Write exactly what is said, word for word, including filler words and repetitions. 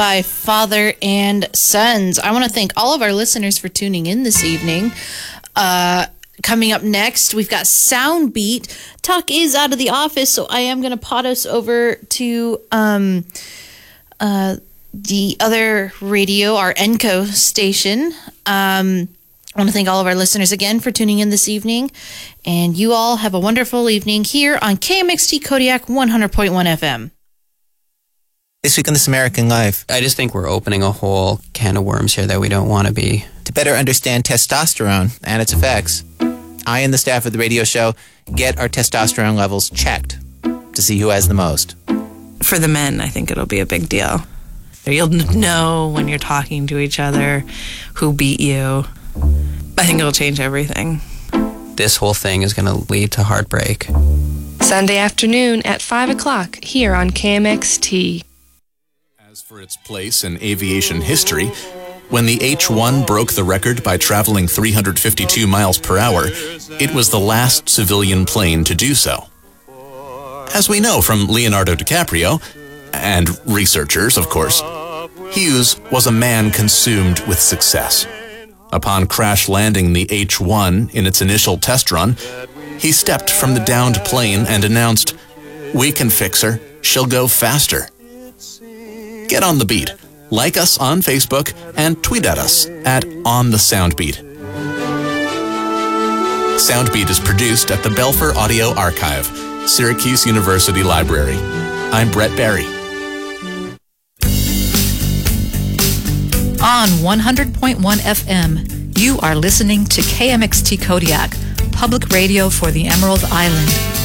by Father and Sons. I want to thank all of our listeners for tuning in this evening. Uh, coming up next, we've got Soundbeat. Tuck is out of the office, so I am going to pod us over to um, uh, the other radio, our Enco station. Um, I want to thank all of our listeners again for tuning in this evening. And you all have a wonderful evening here on K M X T Kodiak one hundred point one F M. This week on This American Life. I just think we're opening a whole can of worms here that we don't want to be. To better understand testosterone and its effects, I and the staff of the radio show get our testosterone levels checked to see who has the most. For the men, I think it'll be a big deal. You'll know when you're talking to each other who beat you. I think it'll change everything. This whole thing is going to lead to heartbreak. Sunday afternoon at five o'clock here on K M X T. As for its place in aviation history, when the H one broke the record by traveling three hundred fifty-two miles per hour, it was the last civilian plane to do so. As we know from Leonardo DiCaprio, and researchers, of course, Hughes was a man consumed with success. Upon crash landing the H one in its initial test run, he stepped from the downed plane and announced, "We can fix her. She'll go faster." Get on the beat. Like us on Facebook and tweet at us at On The Soundbeat. Soundbeat is produced at the Belfer Audio Archive, Syracuse University Library. I'm Brett Barry. On one hundred point one F M, you are listening to K M X T Kodiak, public radio for the Emerald Island.